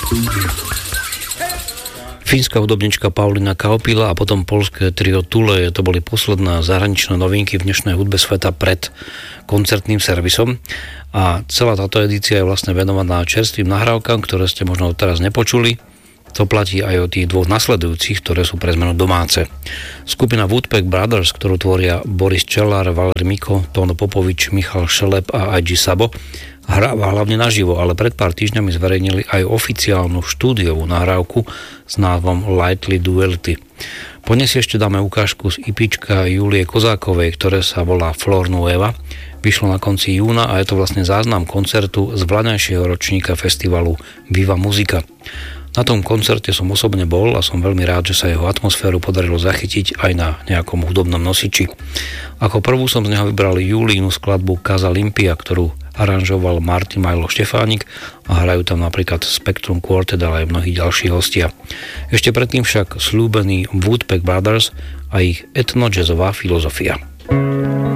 Fínska hudobnička Paulina Kaupila a potom poľské trio Tule, to boli posledné zahraničné novinky v dnešnej hudbe sveta pred koncertným servisom. A celá táto edícia je vlastne venovaná čerstvým nahrávkam, ktoré ste možno teraz nepočuli. To platí aj o tých dvoch nasledujúcich, ktoré sú pre zmenu domáce. Skupina Woodpeck Brothers, ktorú tvoria Boris Čelár, Valer Miko, Tóno Popovič, Michal Šelep a IG Sabo, hráva hlavne naživo, ale pred pár týždňami zverejnili aj oficiálnu štúdiovú nahrávku s názvom Lightly Duality. Po nej si ešte dáme ukážku z IPčka Julie Kozákovej, ktoré sa volá Flor Nueva. Vyšlo na konci júna a je to vlastne záznam koncertu z vlaňajšieho ročníka festivalu Viva Muzika. Na tom koncerte som osobne bol a som veľmi rád, že sa jeho atmosféru podarilo zachytiť aj na nejakom hudobnom nosiči. Ako prvú som z neho vybral Julínu skladbu Casa Limpia, ktorú aranžoval Martin Majlo Štefánik a hrajú tam napríklad Spectrum Quartet, ale aj mnohí ďalší hostia. Ešte predtým však sľúbený Woodpeck Brothers a ich etno-jazzová filozofia.